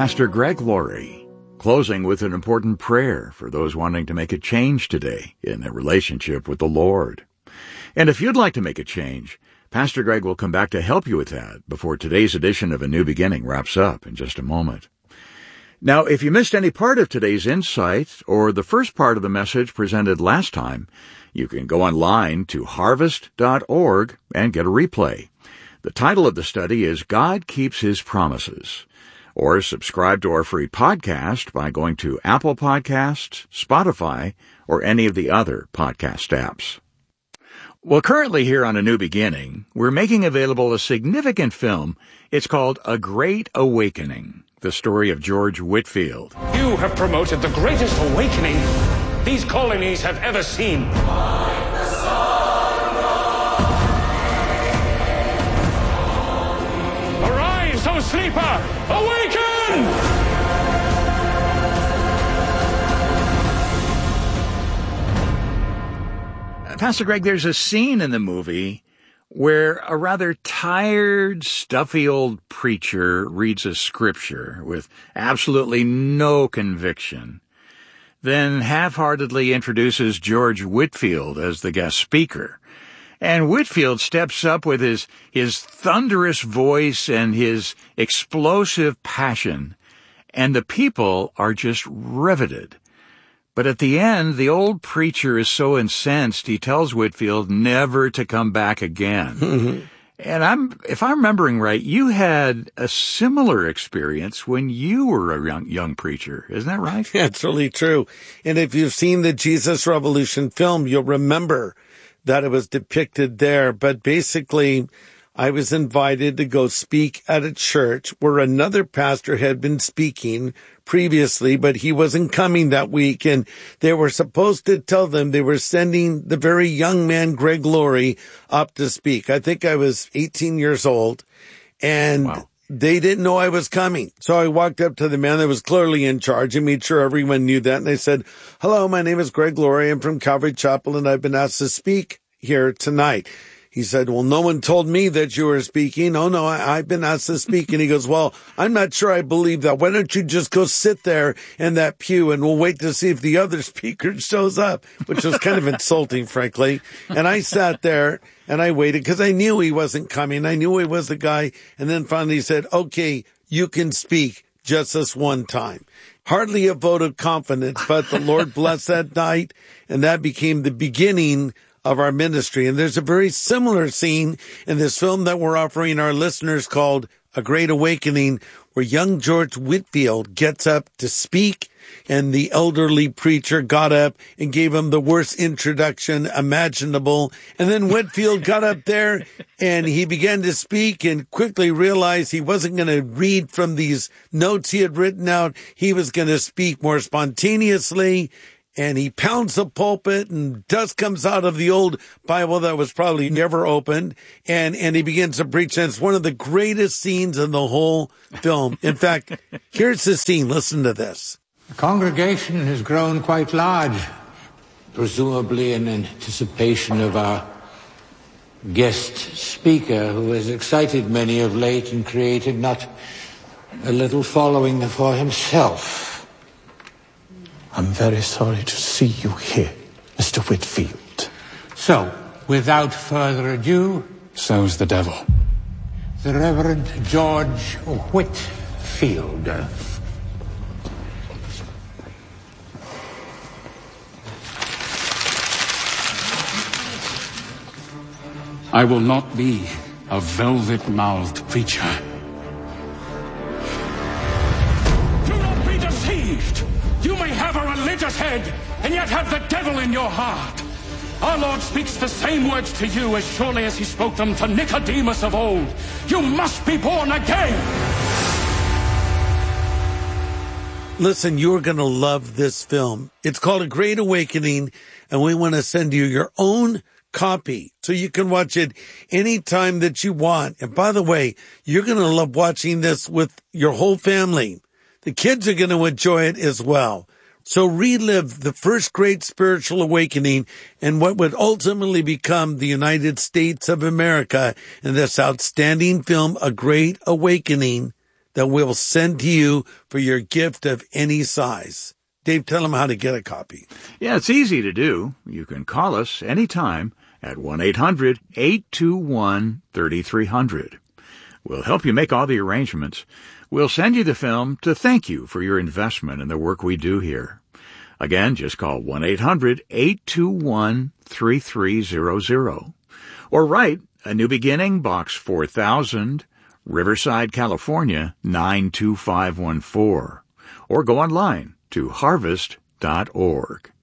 Pastor Greg Laurie, closing with an important prayer for those wanting to make a change today in their relationship with the Lord. And if you'd like to make a change, Pastor Greg will come back to help you with that before today's edition of A New Beginning wraps up in just a moment. Now, if you missed any part of today's insight or the first part of the message presented last time, you can go online to harvest.org and get a replay. The title of the study is God Keeps His Promises. Or subscribe to our free podcast by going to Apple Podcasts, Spotify, or any of the other podcast apps. Well, currently here on A New Beginning, we're making available a significant film. It's called A Great Awakening, the story of George Whitefield. You have promoted the greatest awakening these colonies have ever seen. Arise, O sleeper! Awaken! Pastor Greg, there's a scene in the movie where a rather tired, stuffy old preacher reads a scripture with absolutely no conviction, then half-heartedly introduces George Whitefield as the guest speaker. And Whitefield steps up with his thunderous voice and his explosive passion, and the people are just riveted. But at the end, the old preacher is so incensed, he tells Whitefield never to come back again. Mm-hmm. And if I'm remembering right, you had a similar experience when you were a young preacher. Isn't that right? That's really true. And if you've seen the Jesus Revolution film, you'll remember that it was depicted there. But basically, I was invited to go speak at a church where another pastor had been speaking previously, but he wasn't coming that week. And they were supposed to tell them they were sending the very young man, Greg Laurie, up to speak. I think I was 18 years old, and wow. They didn't know I was coming. So I walked up to the man that was clearly in charge and made sure everyone knew that. And I said, "Hello, my name is Greg Laurie. I'm from Calvary Chapel, and I've been asked to speak here tonight." He said, "Well, no one told me that you were speaking." "Oh, no, I've been asked to speak." And he goes, "Well, I'm not sure I believe that. Why don't you just go sit there in that pew and we'll wait to see if the other speaker shows up," which was kind of insulting, frankly. And I sat there and I waited because I knew he wasn't coming. I knew he was the guy. And then finally he said, "Okay, you can speak just this one time." Hardly a vote of confidence, but the Lord blessed that night, and that became the beginning of our ministry. And there's a very similar scene in this film that we're offering our listeners called A Great Awakening, where young George Whitefield gets up to speak, and the elderly preacher got up and gave him the worst introduction imaginable. And then Whitefield got up there and he began to speak and quickly realized he wasn't going to read from these notes he had written out. He was going to speak more spontaneously. And he pounds the pulpit and dust comes out of the old Bible that was probably never opened. And he begins to preach. And it's one of the greatest scenes in the whole film. In fact, here's the scene. Listen to this. The congregation has grown quite large, presumably in anticipation of our guest speaker, who has excited many of late and created not a little following for himself. I'm very sorry to see you here, Mr. Whitefield. So, without further ado... So's the devil. The Reverend George Whitefield. I will not be a velvet-mouthed preacher. Do not be deceived! You may have a religious head, and yet have the devil in your heart. Our Lord speaks the same words to you as surely as he spoke them to Nicodemus of old. You must be born again. Listen, you're going to love this film. It's called A Great Awakening, and we want to send you your own copy so you can watch it anytime that you want. And by the way, you're going to love watching this with your whole family. The kids are going to enjoy it as well. So relive the first great spiritual awakening and what would ultimately become the United States of America in this outstanding film, A Great Awakening, that we'll send to you for your gift of any size. Dave, tell them how to get a copy. Yeah, it's easy to do. You can call us anytime at 1-800-821-3300. We'll help you make all the arrangements. We'll send you the film to thank you for your investment in the work we do here. Again, just call 1-800-821-3300. Or write A New Beginning, Box 4000, Riverside, California, 92514. Or go online to harvest.org.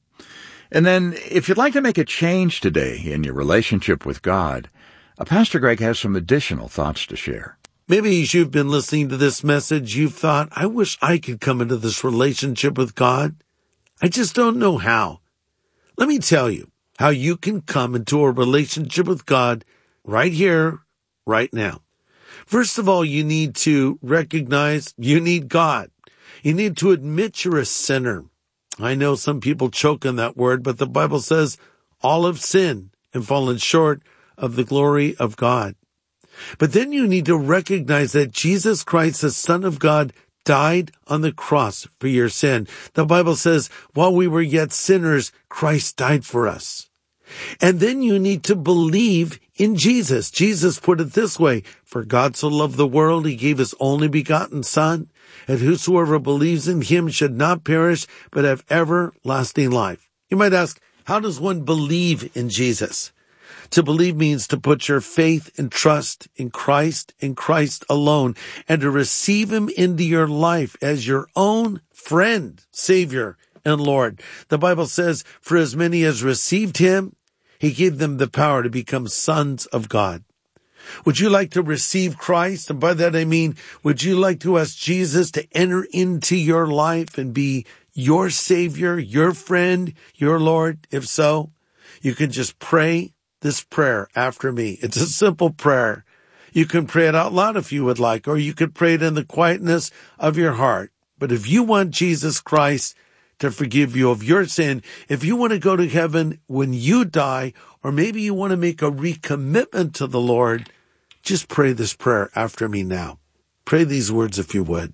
And then, if you'd like to make a change today in your relationship with God, Pastor Greg has some additional thoughts to share. Maybe as you've been listening to this message, you've thought, I wish I could come into this relationship with God. I just don't know how. Let me tell you how you can come into a relationship with God right here, right now. First of all, you need to recognize you need God. You need to admit you're a sinner. I know some people choke on that word, but the Bible says all have sinned and fallen short of the glory of God. But then you need to recognize that Jesus Christ, the Son of God, died on the cross for your sin. The Bible says, while we were yet sinners, Christ died for us. And then you need to believe in Jesus. Jesus put it this way, for God so loved the world, he gave his only begotten Son, and whosoever believes in him should not perish, but have everlasting life. You might ask, how does one believe in Jesus? To believe means to put your faith and trust in Christ alone, and to receive him into your life as your own friend, Savior, and Lord. The Bible says, for as many as received him, he gave them the power to become sons of God. Would you like to receive Christ? And by that I mean, would you like to ask Jesus to enter into your life and be your Savior, your friend, your Lord? If so, you can just pray this prayer after me. It's a simple prayer. You can pray it out loud if you would like, or you could pray it in the quietness of your heart. But if you want Jesus Christ to forgive you of your sin, if you want to go to heaven when you die, or maybe you want to make a recommitment to the Lord, just pray this prayer after me now. Pray these words if you would.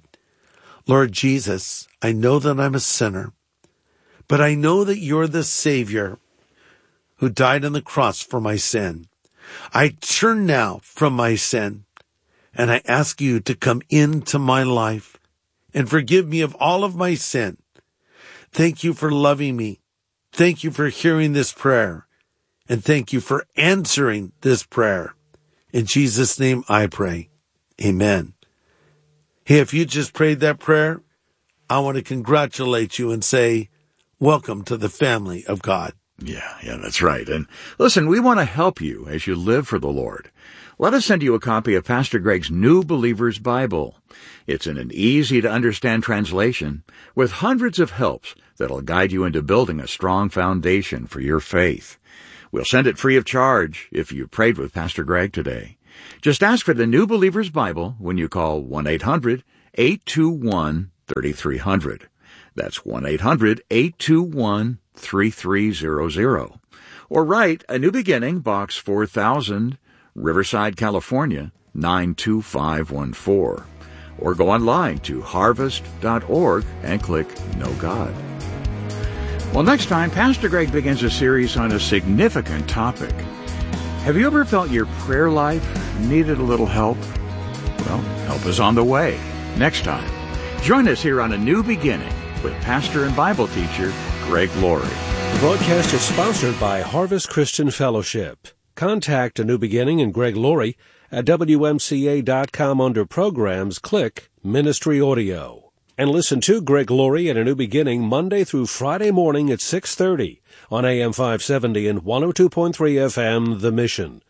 Lord Jesus, I know that I'm a sinner, but I know that you're the Savior who died on the cross for my sin. I turn now from my sin, and I ask you to come into my life and forgive me of all of my sin. Thank you for loving me. Thank you for hearing this prayer. And thank you for answering this prayer. In Jesus' name I pray. Amen. Hey, if you just prayed that prayer, I want to congratulate you and say, welcome to the family of God. Yeah, that's right. And listen, we want to help you as you live for the Lord. Let us send you a copy of Pastor Greg's New Believer's Bible. It's in an easy-to-understand translation with hundreds of helps that'll guide you into building a strong foundation for your faith. We'll send it free of charge if you prayed with Pastor Greg today. Just ask for the New Believer's Bible when you call 1-800-821-3300. That's 1-800-821-3300. Or write A New Beginning, Box 4000, Riverside, California, 92514. Or go online to harvest.org and click Know God. Well, next time, Pastor Greg begins a series on a significant topic. Have you ever felt your prayer life needed a little help? Well, help is on the way. Next time, join us here on A New Beginning with pastor and Bible teacher Greg Laurie. The broadcast is sponsored by Harvest Christian Fellowship. Contact A New Beginning and Greg Laurie at WMCA.com under Programs. Click Ministry Audio. And listen to Greg Laurie and A New Beginning Monday through Friday morning at 6:30 on AM 570 and 102.3 FM, The Mission.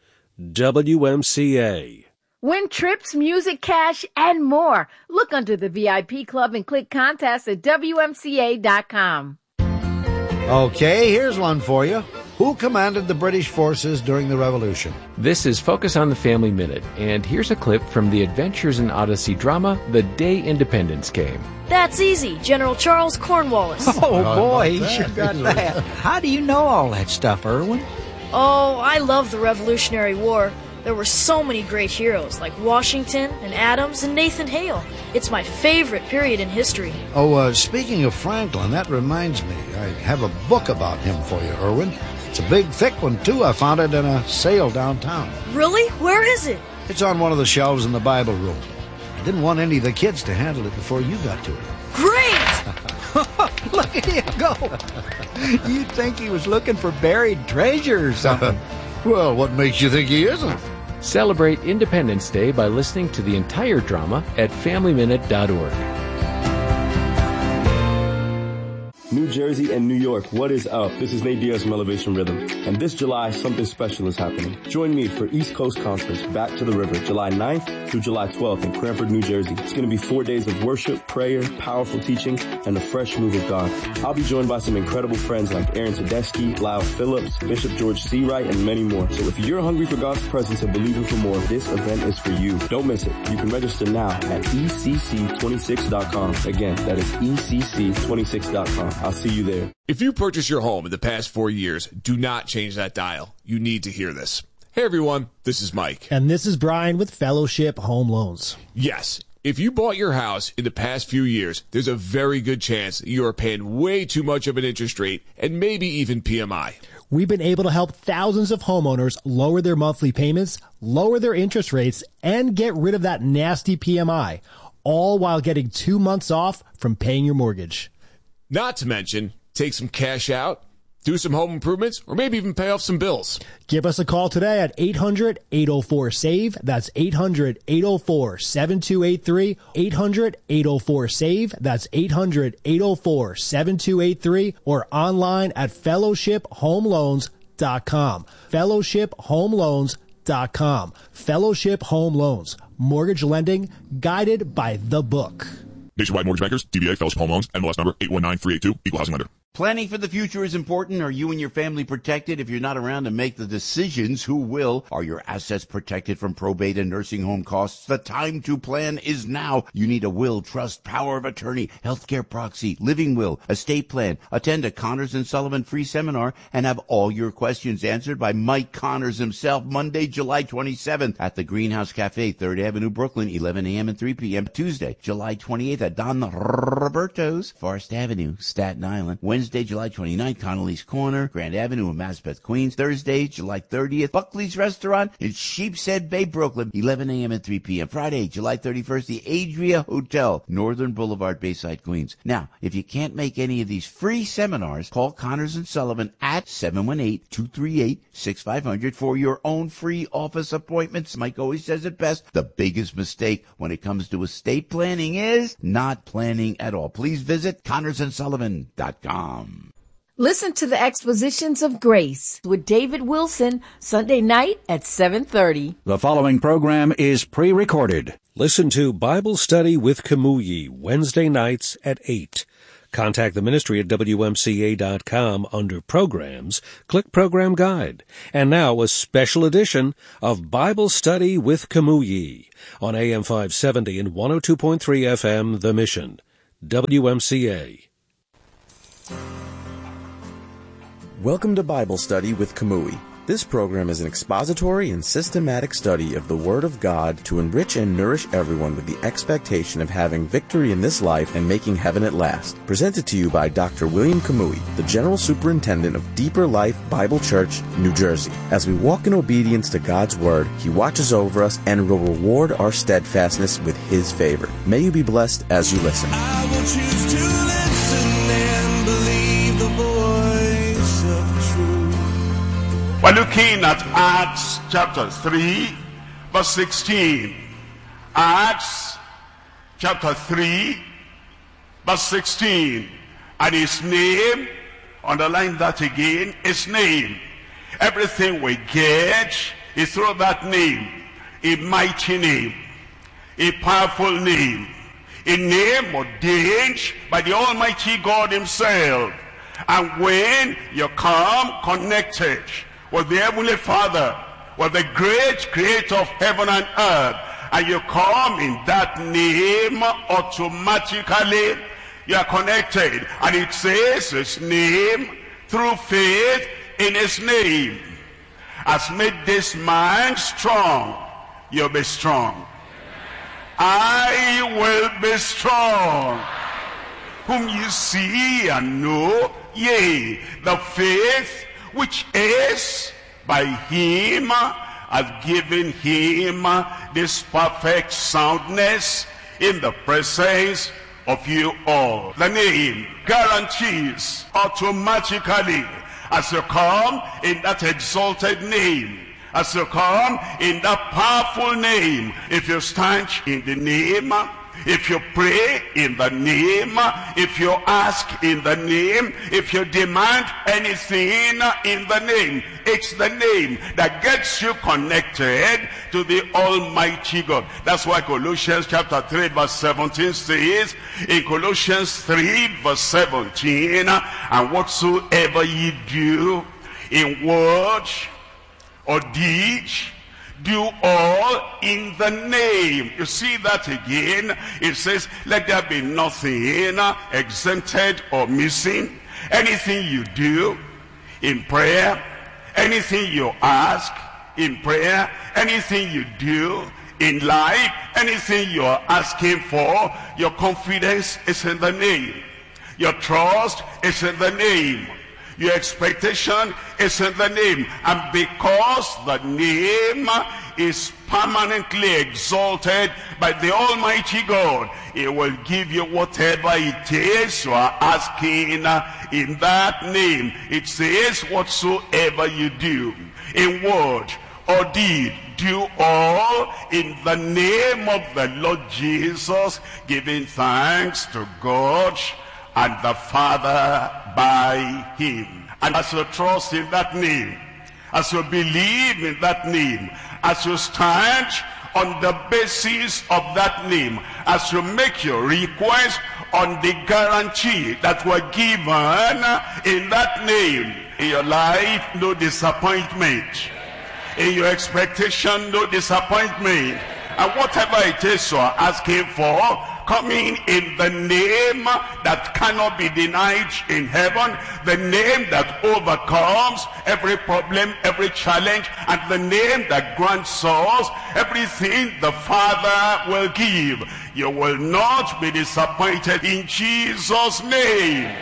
WMCA. Win trips, music, cash, and more. Look under the VIP Club and click Contest at WMCA.com. Okay, here's one for you. Who commanded the British forces during the Revolution? This is Focus on the Family Minute, and here's a clip from the Adventures in Odyssey drama, The Day Independence Came. That's easy. General Charles Cornwallis. Oh, boy, he sure got that. How do you know all that stuff, Erwin? Oh, I love the Revolutionary War. There were so many great heroes like Washington and Adams and Nathan Hale. It's my favorite period in history. Oh, speaking of Franklin, that reminds me. I have a book about him for you, Erwin. It's a big, thick one, too. I found it in a sale downtown. Really? Where is it? It's on one of the shelves in the Bible room. I didn't want any of the kids to handle it before you got to it. Great! Look at him go. You'd think he was looking for buried treasure or something. Well, what makes you think he isn't? Celebrate Independence Day by listening to the entire drama at FamilyMinute.org. New Jersey and New York, what is up? This is Nate Diaz from Elevation Rhythm. And this July, something special is happening. Join me for East Coast Conference, Back to the River, July 9th through July 12th in Cranford, New Jersey. It's going to be 4 days of worship, prayer, powerful teaching, and a fresh move of God. I'll be joined by some incredible friends like Aaron Tedeschi, Lyle Phillips, Bishop George Seawright, and many more. So if you're hungry for God's presence and believing for more, this event is for you. Don't miss it. You can register now at ECC26.com. Again, that is ECC26.com. I'll see you there. If you purchased your home in the past 4 years, do not change that dial. You need to hear this. Hey everyone, this is Mike. And this is Brian with Fellowship Home Loans. Yes, if you bought your house in the past few years, there's a very good chance that you are paying way too much of an interest rate and maybe even PMI. We've been able to help thousands of homeowners lower their monthly payments, lower their interest rates, and get rid of that nasty PMI, all while getting 2 months off from paying your mortgage. Not to mention, take some cash out, do some home improvements, or maybe even pay off some bills. Give us a call today at 800-804-SAVE. That's 800-804-7283. 800-804-SAVE. That's 800-804-7283. Or online at fellowshiphomeloans.com. fellowshiphomeloans.com. Fellowship Home Loans. Mortgage lending guided by the book. Nationwide Mortgage Bankers, DBA Fellowship Home Loans, NMLS number 819382, Equal Housing Lender. Planning for the future is important. Are you and your family protected? If you're not around to make the decisions, who will? Are your assets protected from probate and nursing home costs? The time to plan is now. You need a will, trust, power of attorney, healthcare proxy, living will, estate plan. Attend a Connors & Sullivan free seminar and have all your questions answered by Mike Connors himself, Monday, July 27th at the Greenhouse Cafe, 3rd Avenue, Brooklyn, 11 a.m. and 3 p.m. Tuesday, July 28th at Don Roberto's, Forest Avenue, Staten Island. Wednesday, July 29th, Connolly's Corner, Grand Avenue in Maspeth, Queens. Thursday, July 30th, Buckley's Restaurant in Sheepshead Bay, Brooklyn, 11 a.m. and 3 p.m. Friday, July 31st, the Adria Hotel, Northern Boulevard, Bayside, Queens. Now, if you can't make any of these free seminars, call Connors & Sullivan at 718-238-6500 for your own free office appointments. Mike always says it best. The biggest mistake when it comes to estate planning is not planning at all. Please visit ConnorsandSullivan.com. Listen to the Expositions of Grace with David Wilson, Sunday night at 7:30. The following program is pre-recorded. Listen to Bible Study with Kamui Wednesday nights at 8. Contact the ministry at WMCA.com under Programs. Click Program Guide. And now a special edition of Bible Study with Kamui on AM 570 and 102.3 FM, The Mission. WMCA. Welcome to Bible Study with Kamui. This program is an expository and systematic study of the Word of God to enrich and nourish everyone with the expectation of having victory in this life and making heaven at last. Presented to you by Dr. William Kamui, the General Superintendent of Deeper Life Bible Church, New Jersey. As we walk in obedience to God's Word, He watches over us and will reward our steadfastness with His favor. May you be blessed as you listen. I will choose to listen and believe the voice of truth. We're looking at Acts chapter 3, verse 16. Acts chapter 3, verse 16. And His name, underline that again, His name. Everything we get is through that name. A mighty name, a powerful name, a name ordained by the Almighty God Himself. And when you come connected with the Heavenly Father, with the great Creator of heaven and earth, and you come in that name, automatically you are connected. And it says His name through faith in His name. has made this man strong, you'll be strong. I will be strong. Whom you see and know, yea, the faith which is by him has given him this perfect soundness in the presence of you all. The name guarantees automatically, as you come in that exalted name, as you come in that powerful name, if you stand in the name, if you pray in the name, if you ask in the name, if you demand anything in the name, it's the name that gets you connected to the Almighty God. That's why Colossians chapter 3 verse 17 says, in Colossians 3 verse 17, and whatsoever ye do in word or deed, do all in the name. You see that again. It says, let there be nothing exempted or missing. Anything you do in prayer, anything you ask in prayer, anything you do in life, anything you are asking for, your confidence is in the name. Your trust is in the name. Your expectation is in the name. And because the name is permanently exalted by the Almighty God, He will give you whatever it is you are asking in that name. It says, whatsoever you do in word or deed, do all in the name of the Lord Jesus, giving thanks to God and the Father by him. And as you trust in that name, as you believe in that name, as you stand on the basis of that name, as you make your request on the guarantee that were given in that name, in your life, no disappointment. In your expectation, no disappointment. And whatever it is you are asking for, coming in the name that cannot be denied in heaven, the name that overcomes every problem, every challenge, and the name that grants us everything the Father will give. You will not be disappointed in Jesus' name.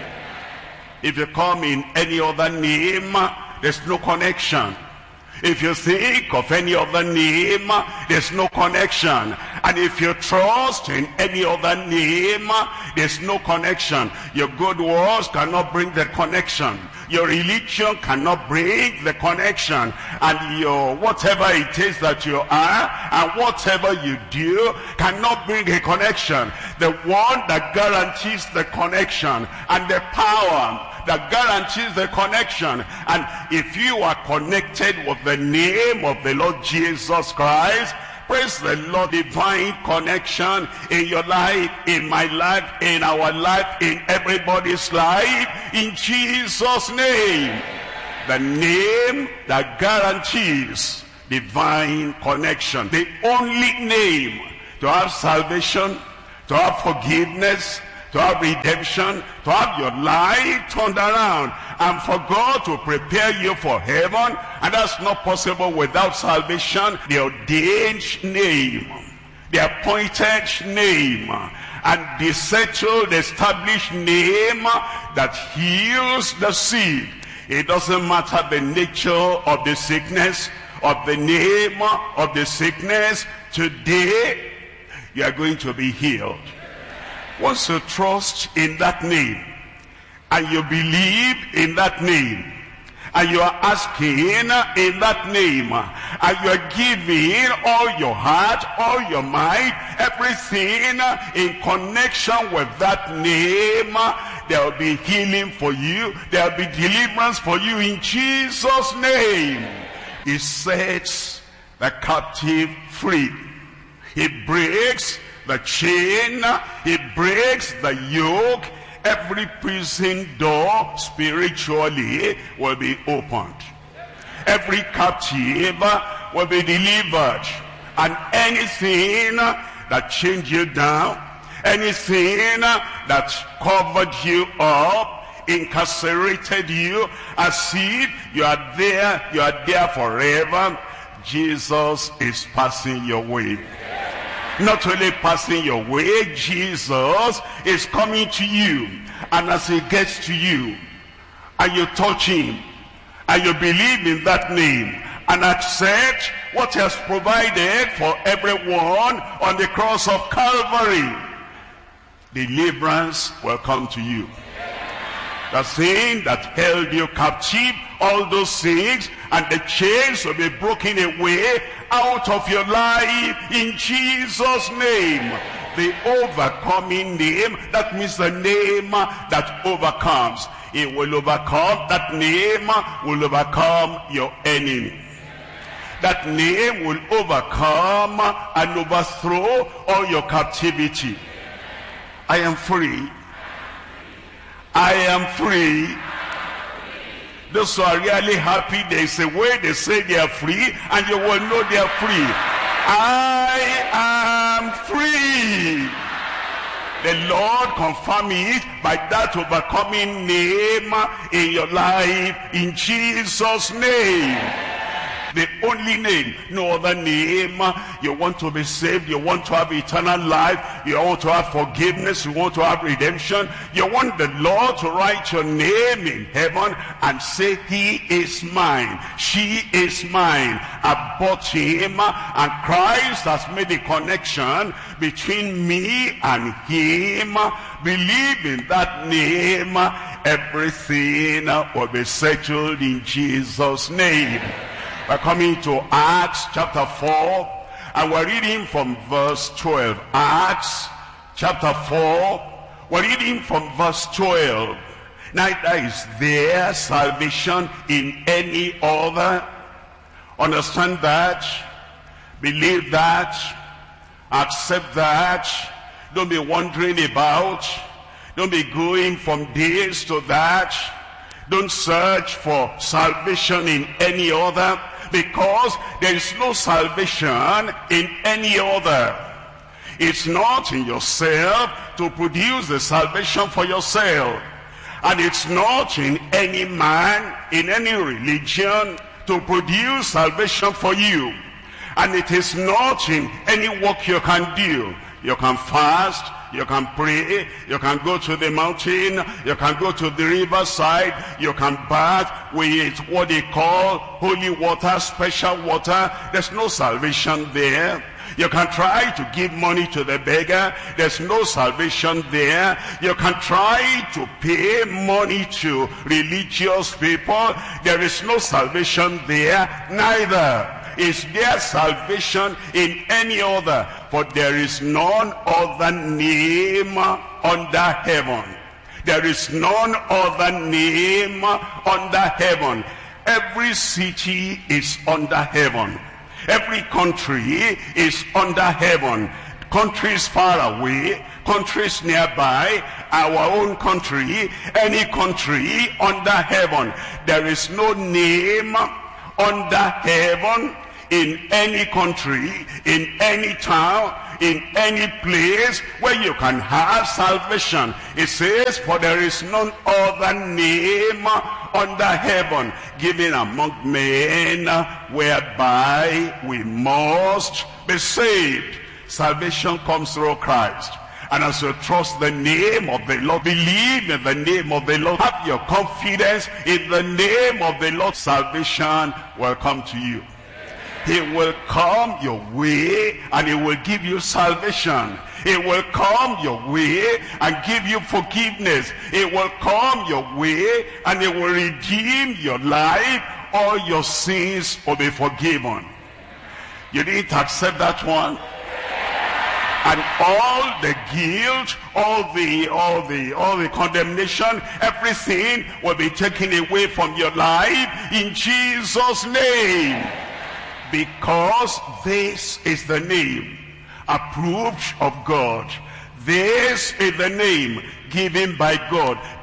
If you come in any other name, there's no connection. If you think of any other name, there's no connection. And if you trust in any other name, there's no connection. Your good works cannot bring the connection. Your religion cannot bring the connection. And your whatever it is that you are and whatever you do cannot bring a connection. The one that guarantees the connection and the power that guarantees the connection. And if you are connected with the name of the Lord Jesus Christ, praise the Lord, divine connection in your life, in my life, in our life, in everybody's life, in Jesus' name. The name that guarantees divine connection. The only name to have salvation, to have forgiveness, to have redemption, to have your life turned around, and for God to prepare you for heaven. And that's not possible without salvation. The ordained name, the appointed name, and the settled, established name that heals the sick. It doesn't matter the nature of the sickness, of the name of the sickness. Today, you are going to be healed. Once you trust in that name, and you believe in that name, and you are asking in that name, and you are giving all your heart, all your mind, everything in connection with that name, there will be healing for you, there will be deliverance for you in Jesus' name. He sets the captive free. He breaks the chain, he breaks the yoke. Every prison door spiritually will be opened. Every captive will be delivered. And anything that chained you down, anything that covered you up incarcerated you as if you are there forever. Jesus is passing your way. Not only passing your way, Jesus is coming to you. And as he gets to you, and you touch him, and you believe in that name, and accept what he has provided for everyone on the cross of Calvary, deliverance will come to you. The sin that held you captive, all those things, and the chains will be broken away out of your life in Jesus' name. The overcoming name, that means the name that overcomes. It will overcome, that name will overcome your enemy. That name will overcome and overthrow all your captivity. I am free. I am free. Those who are really happy, there is a way they say they are free, and you will know they are free. I am free. The Lord confirm it by that overcoming name in your life, in Jesus' name. The only name, no other name. You want to be saved, you want to have eternal life, you want to have forgiveness, you want to have redemption, you want the Lord to write your name in heaven and say, he is mine, she is mine. I bought him, and Christ has made a connection between me and him. Believe in that name, everything will be settled in Jesus' name. We're coming to Acts chapter 4, and we're reading from verse 12. Acts chapter 4, we're reading from verse 12. Neither is there salvation in any other. Understand that, believe that, accept that. Don't be wondering about, don't be going from this to that. Don't search for salvation in any other, because there is no salvation in any other. It's not in yourself to produce the salvation for yourself. And it's not in any man, in any religion, to produce salvation for you. And it is not in any work you can do. You can fast, you can pray, you can go to the mountain, you can go to the riverside, you can bath with what they call holy water, special water. There's no salvation there. You can try to give money to the beggar. There's no salvation there. You can try to pay money to religious people. There is no salvation there. Neither is there salvation in any other, for there is none other name under heaven. There is none other name under heaven. Every city is under heaven. Every country is under heaven. Countries far away, countries nearby, our own country, any country under heaven. There is no name under heaven, in any country, in any town, in any place where you can have salvation. It says, for there is none other name under heaven given among men whereby we must be saved. Salvation comes through Christ. And as you trust the name of the Lord, believe in the name of the Lord, have your confidence in the name of the Lord, salvation will come to you. He will come your way and he will give you salvation. He will come your way and give you forgiveness. He will come your way and he will redeem your life. All your sins will be forgiven. You didn't accept that one? And all the guilt, all the condemnation, everything will be taken away from your life in Jesus' name. Because this is the name approved of God. This is the name given by God.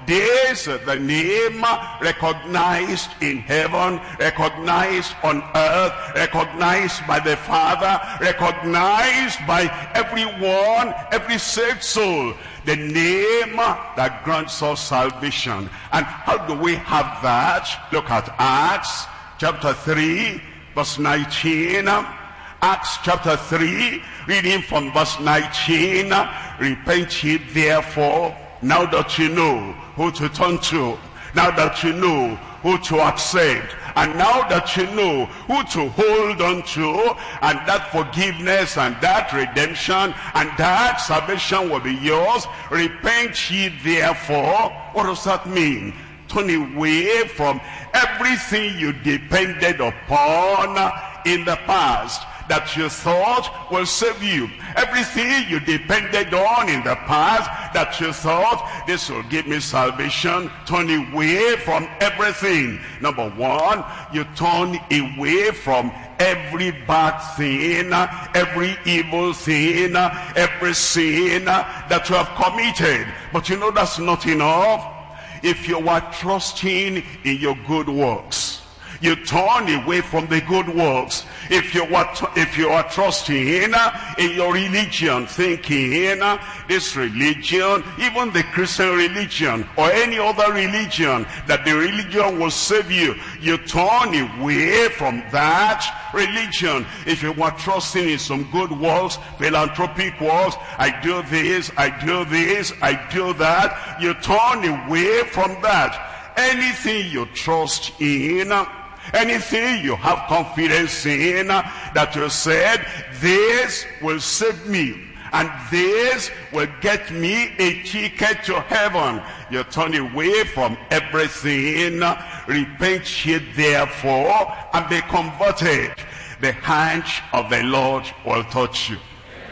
This is the name recognized in heaven, recognized on earth, recognized by the Father, recognized by everyone, every saved soul. The name that grants us salvation. And how do we have that? Look at Acts chapter 3, verse 19. Acts chapter 3, reading from verse 19. Repent ye therefore, now that you know who to turn to, now that you know who to accept, and now that you know who to hold on to, and that forgiveness and that redemption and that salvation will be yours. Repent ye therefore. What does that mean? Turn away from everything you depended upon in the past that you thought will save you. Everything you depended on in the past that you thought, this will give me salvation. Turn away from everything. Number one, you turn away from every bad thing, every evil thing, every sin that you have committed. But you know that's not enough. If you were trusting in your good works, you turn away from the good works. If you are trusting in your religion, thinking this religion, even the Christian religion or any other religion, that the religion will save you, you turn away from that religion. If you are trusting in some good works, philanthropic works, I do this, I do this, I do that, you turn away from that. Anything you trust in, anything you have confidence in, that you said, this will save me, and this will get me a ticket to heaven, you turn away from everything. Repent ye therefore, and be converted. The hand of the Lord will touch you,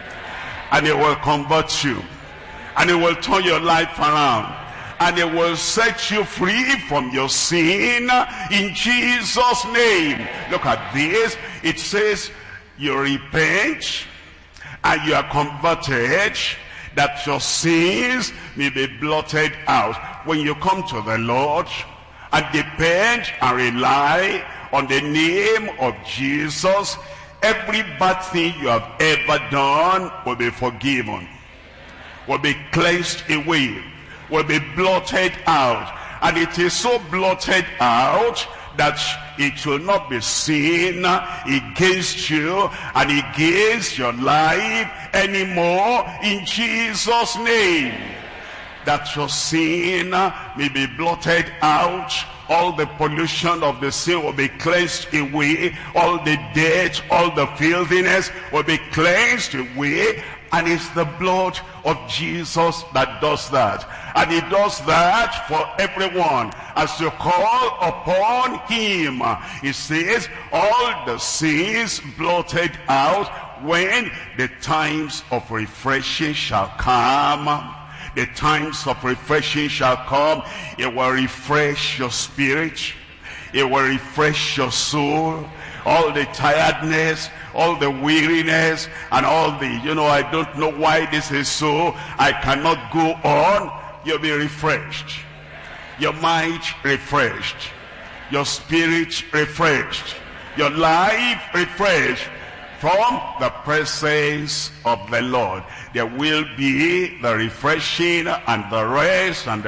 and it will convert you, and it will turn your life around, and it will set you free from your sin in Jesus' name. Look at this. It says you repent and you are converted, that your sins may be blotted out. When you come to the Lord and depend and rely on the name of Jesus, every bad thing you have ever done will be forgiven, will be cleansed away, will be blotted out. And it is so blotted out that it will not be seen against you and against your life anymore in Jesus' name. That your sin may be blotted out, all the pollution of the sin will be cleansed away, all the dirt, all the filthiness will be cleansed away. And it's the blood of Jesus that does that. And he does that for everyone. As you call upon him, he says, all the sins blotted out when the times of refreshing shall come. The times of refreshing shall come. It will refresh your spirit. It will refresh your soul. All the tiredness, all the weariness, and all the, I don't know why this is so, I cannot go on. You'll be refreshed. Your mind refreshed. Your spirit refreshed. Your life refreshed from the presence of the Lord. There will be the refreshing and the rest and the